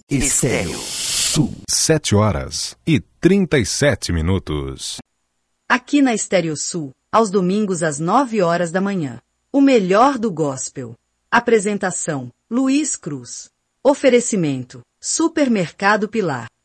Estéreo Sul. 7h37. Aqui na Estéreo Sul, aos domingos às 9 horas da manhã. O melhor do gospel. Apresentação: Luiz Cruz. Oferecimento: Supermercado Pilar.